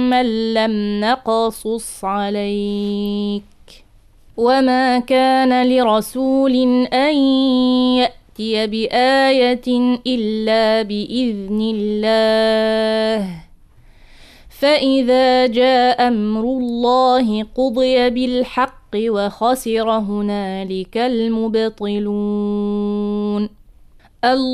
من لم نقصص عليك وما كان لرسول أن يأتي بآية إلا بإذن الله فإذا جاء أمر الله قضي بالحق وخسر هنالك المبطلون.